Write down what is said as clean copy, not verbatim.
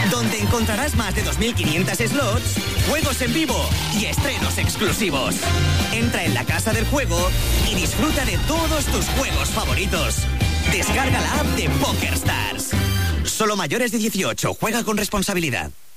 donde encontrarás más de 2.500 slots, juegos en vivo y estrenos exclusivos. Entra en la casa del juego y disfruta de todos tus juegos favoritos. Descarga la app de PokerStars. Solo mayores de 18. Juega con responsabilidad.